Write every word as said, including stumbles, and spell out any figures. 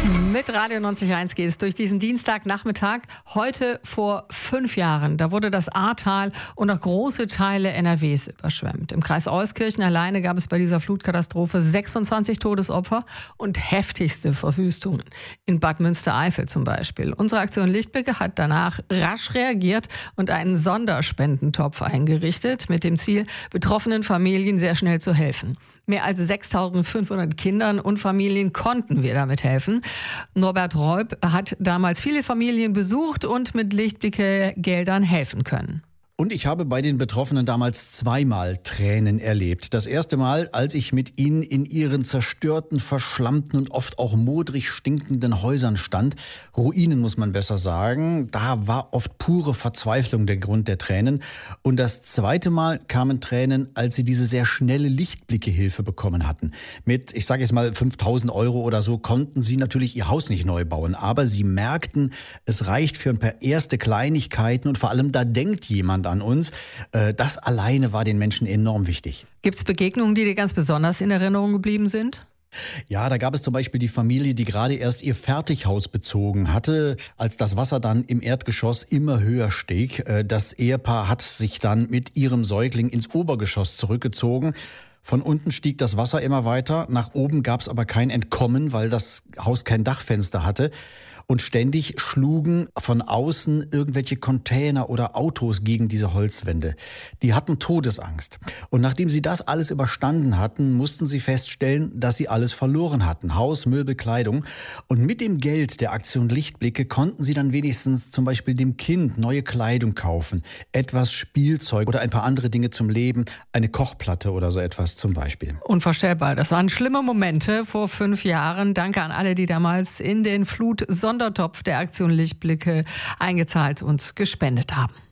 Mit Radio neunzig Komma eins geht es durch diesen Dienstagnachmittag. Heute vor fünf Jahren, da wurde das Ahrtal und auch große Teile N R Ws überschwemmt. Im Kreis Euskirchen alleine gab es bei dieser Flutkatastrophe sechsundzwanzig Todesopfer und heftigste Verwüstungen. In Bad Münstereifel zum Beispiel. Unsere Aktion Lichtblicke hat danach rasch reagiert und einen Sonderspendentopf eingerichtet, mit dem Ziel, betroffenen Familien sehr schnell zu helfen. Mehr als sechstausendfünfhundert Kindern und Familien konnten wir damit helfen. Norbert Reup hat damals viele Familien besucht und mit Lichtblicke-Geldern helfen können. Und ich habe bei den Betroffenen damals zweimal Tränen erlebt. Das erste Mal, als ich mit ihnen in ihren zerstörten, verschlammten und oft auch modrig stinkenden Häusern stand. Ruinen, muss man besser sagen. Da war oft pure Verzweiflung der Grund der Tränen. Und das zweite Mal kamen Tränen, als sie diese sehr schnelle Lichtblicke-Hilfe bekommen hatten. Mit, ich sage jetzt mal, fünftausend Euro oder so konnten sie natürlich ihr Haus nicht neu bauen. Aber sie merkten, es reicht für ein paar erste Kleinigkeiten und vor allem, da denkt jemand an uns. Das alleine war den Menschen enorm wichtig. Gibt es Begegnungen, die dir ganz besonders in Erinnerung geblieben sind? Ja, da gab es zum Beispiel die Familie, die gerade erst ihr Fertighaus bezogen hatte, als das Wasser dann im Erdgeschoss immer höher stieg. Das Ehepaar hat sich dann mit ihrem Säugling ins Obergeschoss zurückgezogen. Von unten stieg das Wasser immer weiter, nach oben gab es aber kein Entkommen, weil das Haus kein Dachfenster hatte. Und ständig schlugen von außen irgendwelche Container oder Autos gegen diese Holzwände. Die hatten Todesangst. Und nachdem sie das alles überstanden hatten, mussten sie feststellen, dass sie alles verloren hatten. Haus, Möbel, Kleidung. Und mit dem Geld der Aktion Lichtblicke konnten sie dann wenigstens zum Beispiel dem Kind neue Kleidung kaufen, etwas Spielzeug oder ein paar andere Dinge zum Leben, eine Kochplatte oder so etwas zum Beispiel. Unvorstellbar. Das waren schlimme Momente vor fünf Jahren. Danke an alle, die damals in den Flut Sondertopf der Aktion Lichtblicke eingezahlt und gespendet haben.